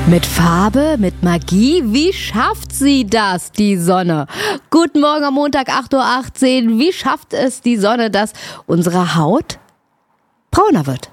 Mit Farbe, mit Magie, wie schafft sie das, die Sonne? Guten Morgen am Montag, 8.18 Uhr. Wie schafft es die Sonne, dass unsere Haut brauner wird?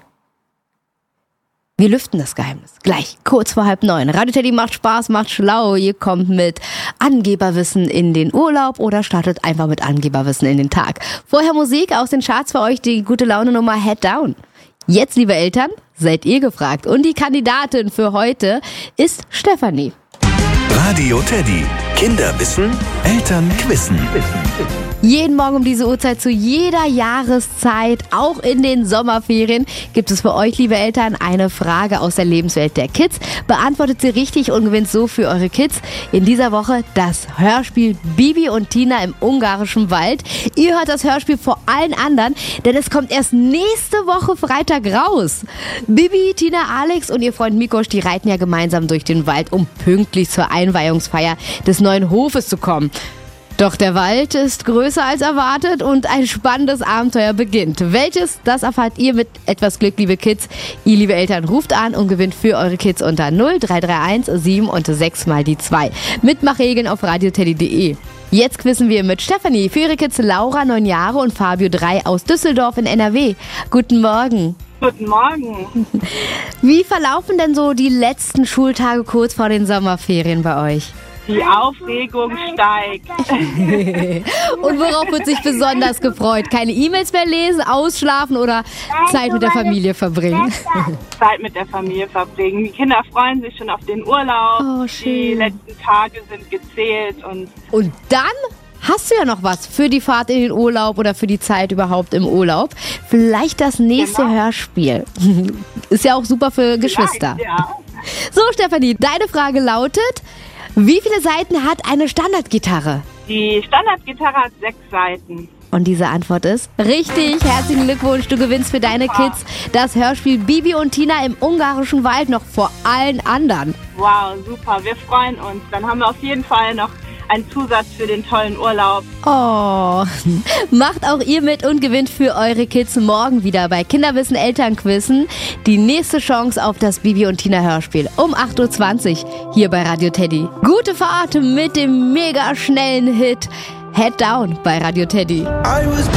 Wir lüften das Geheimnis. Gleich, kurz vor 8:30. Radio Teddy macht Spaß, macht schlau. Ihr kommt mit Angeberwissen in den Urlaub oder startet einfach mit Angeberwissen in den Tag. Vorher Musik aus den Charts für euch, die gute Laune-Nummer Head Down. Jetzt, liebe Eltern, seid ihr gefragt. Und die Kandidatin für heute ist Stefanie. Radio Teddy. Kinder wissen, Eltern quissen. Jeden Morgen um diese Uhrzeit zu jeder Jahreszeit, auch in den Sommerferien, gibt es für euch, liebe Eltern, eine Frage aus der Lebenswelt der Kids. Beantwortet sie richtig und gewinnt so für eure Kids in dieser Woche das Hörspiel Bibi und Tina im ungarischen Wald. Ihr hört das Hörspiel vor allen anderen, denn es kommt erst nächste Woche Freitag raus. Bibi, Tina, Alex und ihr Freund Mikosch, die reiten ja gemeinsam durch den Wald, um pünktlich zur Einweihungsfeier des neuen Hofes zu kommen. Doch der Wald ist größer als erwartet und ein spannendes Abenteuer beginnt. Welches, das erfahrt ihr mit etwas Glück, liebe Kids. Ihr, liebe Eltern, ruft an und gewinnt für eure Kids unter 0331 7 und 6 mal die 2. Mitmachregeln auf radioteddy.de. Jetzt quizzen wir mit Stefanie für ihre Kids Laura, 9 Jahre, und Fabio, 3, aus Düsseldorf in NRW. Guten Morgen. Guten Morgen. Wie verlaufen denn so die letzten Schultage kurz vor den Sommerferien bei euch? Die Aufregung steigt. Und worauf wird sich besonders gefreut? Keine E-Mails mehr lesen, ausschlafen oder Zeit mit der Familie verbringen? Zeit mit der Familie verbringen. Die Kinder freuen sich schon auf den Urlaub. Oh, schön. Die letzten Tage sind gezählt. Und dann hast du ja noch was für die Fahrt in den Urlaub oder für die Zeit überhaupt im Urlaub. Vielleicht das nächste Hörspiel. Ist ja auch super für Geschwister. Ja. So, Stefanie, deine Frage lautet: Wie viele Saiten hat eine Standardgitarre? Die Standardgitarre hat 6 Saiten. Und diese Antwort ist richtig. Herzlichen Glückwunsch, du gewinnst für deine Kids das Hörspiel Bibi und Tina im ungarischen Wald noch vor allen anderen. Wow, super, wir freuen uns. Dann haben wir auf jeden Fall noch einen Zusatz für den tollen Urlaub. Oh, macht auch ihr mit und gewinnt für eure Kids morgen wieder bei Kinderwissen Elternquizzen die nächste Chance auf das Bibi und Tina Hörspiel um 8.20 Uhr hier bei Radio Teddy. Gute Fahrt mit dem mega schnellen Hit Head Down bei Radio Teddy.